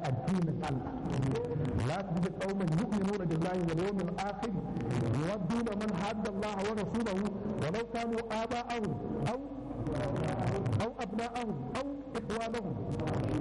addinin Allah la tajidu qauman yu'minuna billahi wal yawmil akhir yuwadduna man hadda Allah wa rasulahu walau kanu aba'ahum aw أبناءهم أو إخوانهم